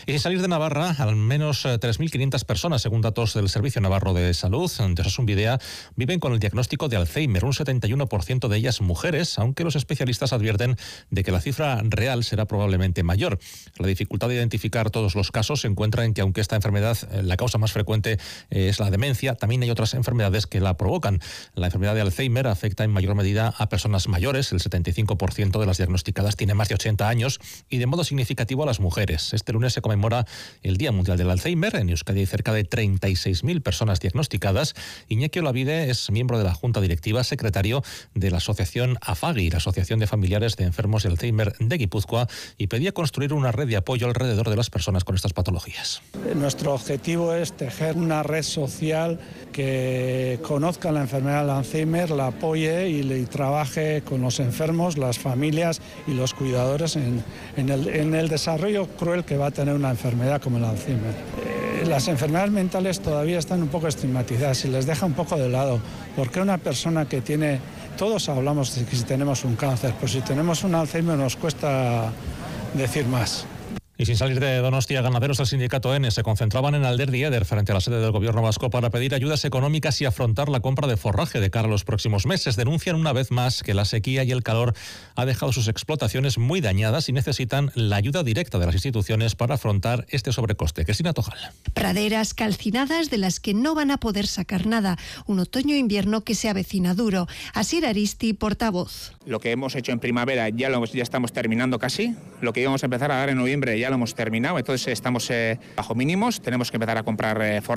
Y sin salir de Navarra, al menos 3.500 personas, según datos del Servicio Navarro de Salud, de Osasun Bidea, viven con el diagnóstico de Alzheimer, un 71% de ellas mujeres, aunque los especialistas advierten de que la cifra real será probablemente mayor. La dificultad de identificar todos los casos se encuentra en que, aunque esta enfermedad, la causa más frecuente es la demencia, también hay otras enfermedades que la provocan. La enfermedad de Alzheimer afecta en mayor medida a personas mayores, el 75% de las diagnosticadas tiene más de 80 años, y de modo significativo a las mujeres. Este lunes se conmemora el Día Mundial del Alzheimer. En Euskadi hay cerca de 36.000 personas diagnosticadas. Iñaki Olavide es miembro de la Junta Directiva, secretario de la asociación AFAGI, la Asociación de Familiares de Enfermos de Alzheimer de Guipúzcoa, y pedía construir una red de apoyo alrededor de las personas con estas patologías. Nuestro objetivo es tejer una red social que conozca la enfermedad del Alzheimer, la apoye y trabaje con los enfermos, las familias y los cuidadores en el desarrollo cruel que va a tener una enfermedad como el Alzheimer. Las enfermedades mentales todavía están un poco estigmatizadas y les deja un poco de lado, porque una persona que tiene, todos hablamos de que si tenemos un cáncer, pues si tenemos un Alzheimer nos cuesta decir más. Y sin salir de Donostia, ganaderos del sindicato ENE se concentraban en Alderdi Eder frente a la sede del gobierno vasco para pedir ayudas económicas y afrontar la compra de forraje de cara a los próximos meses. Denuncian una vez más que la sequía y el calor ha dejado sus explotaciones muy dañadas y necesitan la ayuda directa de las instituciones para afrontar este sobrecoste. Cristina Tojal. Praderas calcinadas de las que no van a poder sacar nada. Un otoño-invierno que se avecina duro. Asier Aristi, portavoz. Lo que hemos hecho en primavera ya estamos terminando casi. Lo que íbamos a empezar a dar en noviembre ya lo hemos terminado. Entonces estamos bajo mínimos. Tenemos que empezar a comprar forraje.